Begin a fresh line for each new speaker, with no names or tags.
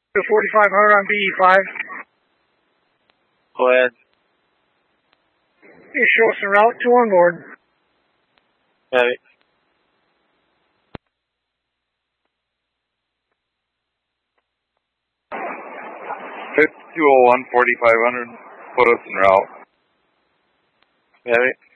to 4500 on BE5.
Go ahead.
You show us en route, 2 on board.
Heavy.
201, 4500, put us en route.
Heavy.